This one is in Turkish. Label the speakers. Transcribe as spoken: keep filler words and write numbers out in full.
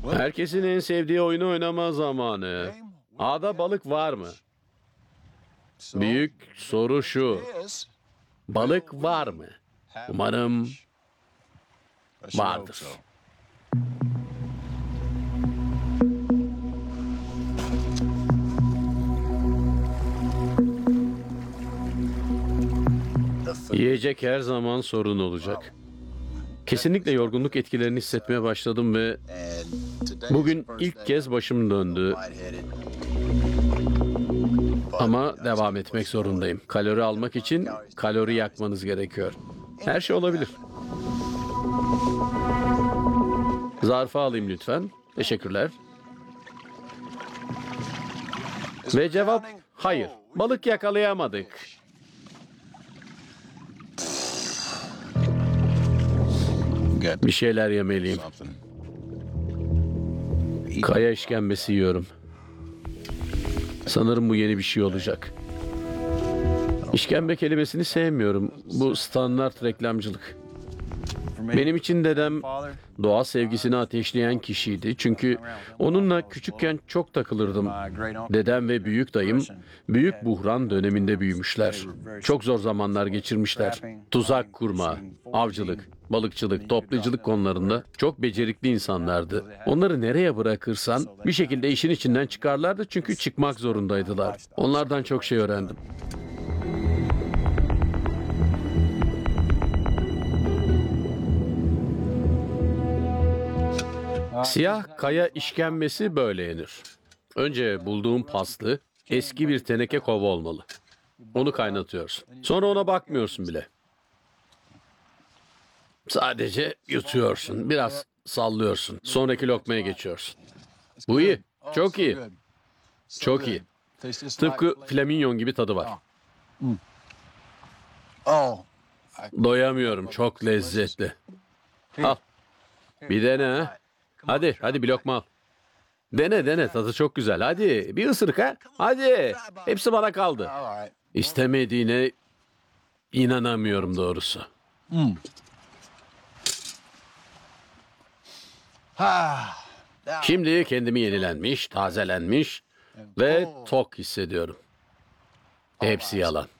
Speaker 1: Herkesin en sevdiği oyunu oynama zamanı. Ağda balık var mı? Büyük soru şu. Balık var mı? Umarım vardır. Yiyecek her zaman sorun olacak. Kesinlikle yorgunluk etkilerini hissetmeye başladım ve bugün ilk kez başım döndü. Ama devam etmek zorundayım. Kalori almak için kalori yakmanız gerekiyor. Her şey olabilir. Zarfı alayım lütfen. Teşekkürler. Ve cevap hayır. Balık yakalayamadık. Bir şeyler yemeliyim. Kaya işkembesi yiyorum. Sanırım bu yeni bir şey olacak. İşkembe kelimesini sevmiyorum. Bu standart reklamcılık. Benim için dedem doğa sevgisini ateşleyen kişiydi. Çünkü onunla küçükken çok takılırdım. Dedem ve büyük dayım büyük buhran döneminde büyümüşler. Çok zor zamanlar geçirmişler. Tuzak kurma, avcılık, balıkçılık, toplayıcılık konularında çok becerikli insanlardı. Onları nereye bırakırsan bir şekilde işin içinden çıkarlardı çünkü çıkmak zorundaydılar. Onlardan çok şey öğrendim. Siyah kaya işkembesi böyle yenir. Önce bulduğum paslı, eski bir teneke kova olmalı. Onu kaynatıyorsun. Sonra ona bakmıyorsun bile. Sadece yutuyorsun, biraz sallıyorsun. Sonraki lokmaya geçiyorsun. Bu iyi, çok iyi. Çok iyi. Tıpkı flamingon gibi tadı var. Doyamıyorum, çok lezzetli. Al. Bir dene ha. Hadi, hadi bir lokma al. Dene dene, tadı çok güzel. Hadi bir ısırık ha. Hadi. Hepsi bana kaldı. İstemediğine inanamıyorum doğrusu. Şimdi kendimi yenilenmiş, tazelenmiş ve tok hissediyorum. Hepsi yalan.